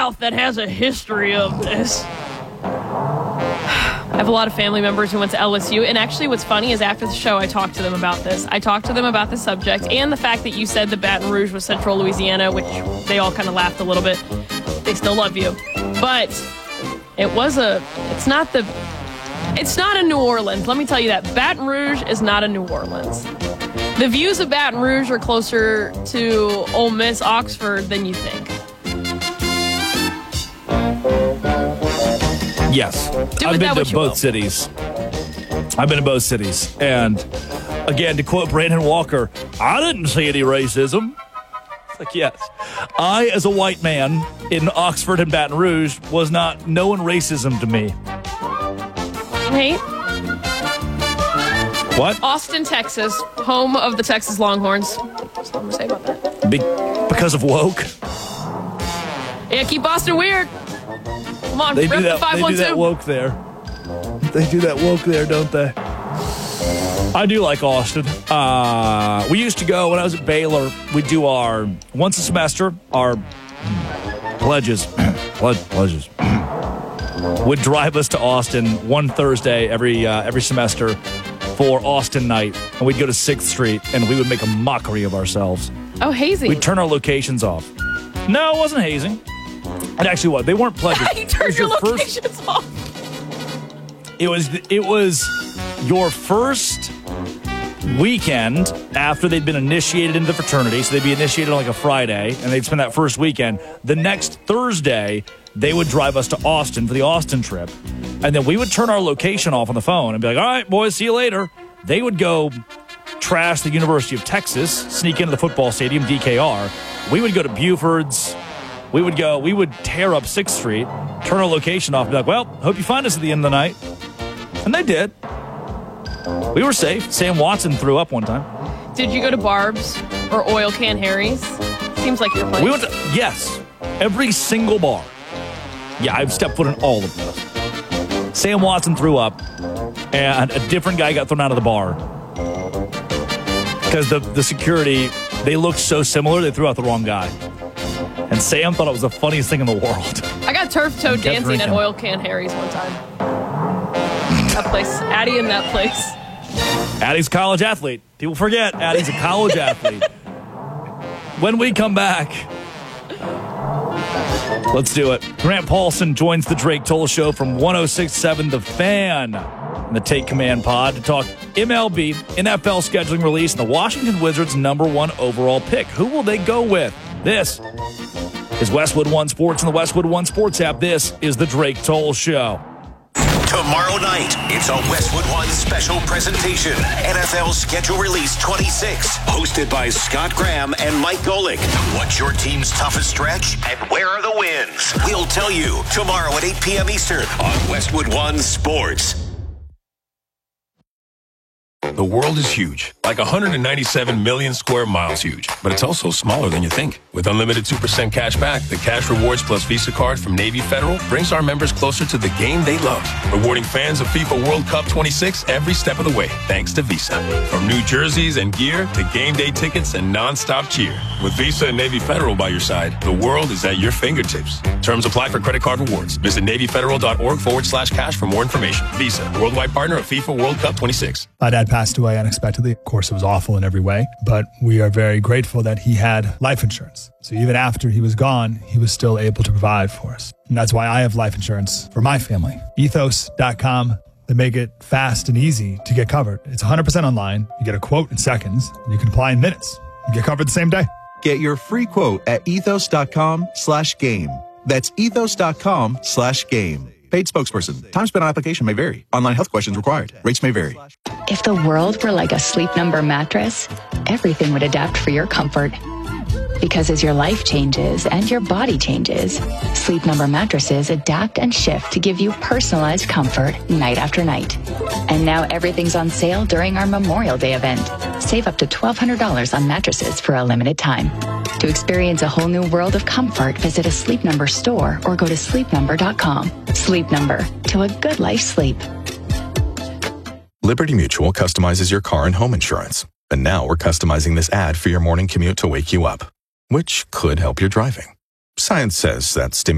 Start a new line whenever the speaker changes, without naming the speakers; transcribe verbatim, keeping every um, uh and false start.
South that has a history of this. I have a lot of family members who went to L S U, and actually what's funny is after the show I talked to them about this. I talked to them about the subject and the fact that you said that Baton Rouge was Central Louisiana, which they all kind of laughed a little bit. They still love you. But it was a, it's not the, it's not a New Orleans. Let me tell you that. Baton Rouge is not a New Orleans. The views of Baton Rouge are closer to Ole Miss, Oxford than you think.
Yes.
Do
I've
with
been to both
will.
cities. I've been to both cities. And again, to quote Brandon Walker, I didn't see any racism. It's like, yes. I, as a white man in Oxford and Baton Rouge, was not knowing racism to me.
Hey.
What?
Austin, Texas, home of the Texas Longhorns. That's all I'm going to say about that.
Be- because of woke?
Yeah, keep Austin weird. Come on,
They
rip
do that,
the five
they
one
do
two.
that woke there. They do that woke there, don't they? I do like Austin. Uh, we used to go, when I was at Baylor, we'd do our, once a semester, our pledges, pledge, pledges, would drive us to Austin one Thursday every uh, every semester for Austin night. And we'd go to sixth Street, and we would make a mockery of ourselves.
Oh, hazing.
We'd turn our locations off. No, it wasn't hazing. It actually was. They weren't pledges.
You
It
turned
was
your
your first-
locations off.
It was it was your first weekend after they'd been initiated into the fraternity. So they'd be initiated on like a Friday, and they'd spend that first weekend. The next Thursday, they would drive us to Austin for the Austin trip. And then we would turn our location off on the phone and be like, all right, boys, see you later. They would go trash the University of Texas, sneak into the football stadium, D K R. We would go to Buford's. We would go, we would tear up sixth Street, turn our location off, and be like, well, hope you find us at the end of the night. And they did. We were safe. Sam Watson threw up one time.
Did you go to Barb's or Oil Can Harry's? Seems like your place.
We went to, yes, every single bar. Yeah, I've stepped foot in all of those. Sam Watson threw up, and a different guy got thrown out of the bar. Because the, the security, they looked so similar, they threw out the wrong guy. And Sam thought it was the funniest thing in the world.
I got turf toe
kept
dancing
drinking.
at Oil Can Harry's one time. That place, Addie in that place.
Addie's a college athlete. People forget Addie's a college athlete. When we come back, let's do it. Grant Paulson joins the Drake Toll Show from one oh six point seven The Fan and the Take Command Pod to talk M L B, N F L scheduling release, and the Washington Wizards' number one overall pick. Who will they go with? This is Westwood One Sports and the Westwood One Sports app. This is the Drake Toll Show.
Tomorrow night, it's a Westwood One special presentation. N F L Schedule Release twenty-six, hosted by Scott Graham and Mike Golick. What's your team's toughest stretch, and where are the wins? We'll tell you tomorrow at eight p.m. Eastern on Westwood One Sports.
The world is huge, like one hundred ninety-seven million square miles huge, but it's also smaller than you think. With unlimited two percent cash back, the Cash Rewards Plus Visa card from Navy Federal brings our members closer to the game they love, rewarding fans of FIFA World Cup twenty-six every step of the way, thanks to Visa. From new jerseys and gear to game day tickets and non-stop cheer. With Visa and Navy Federal by your side, the world is at your fingertips. Terms apply for credit card rewards. Visit NavyFederal.org forward slash cash for more information. Visa, worldwide partner of FIFA World Cup twenty-six.
My dad passed away unexpectedly. Of course, it was awful in every way, but we are very grateful that he had life insurance. So even after he was gone, he was still able to provide for us. And that's why I have life insurance for my family. Ethos dot com. They make it fast and easy to get covered. It's one hundred percent online. You get a quote in seconds, and you can apply in minutes. You get covered the same day.
Get your free quote at ethos.com slash game. That's ethos.com slash game. Paid spokesperson. Time spent on application may vary. Online health questions required. Rates may vary.
If the world were like a Sleep Number mattress, everything would adapt for your comfort. Because as your life changes and your body changes, Sleep Number mattresses adapt and shift to give you personalized comfort night after night. And now everything's on sale during our Memorial Day event. Save up to twelve hundred dollars on mattresses for a limited time. To experience a whole new world of comfort, visit a Sleep Number store or go to sleep number dot com. Sleep Number, to a good life sleep.
Liberty Mutual customizes your car and home insurance. And now we're customizing this ad for your morning commute to wake you up, which could help your driving. Science says that stimulates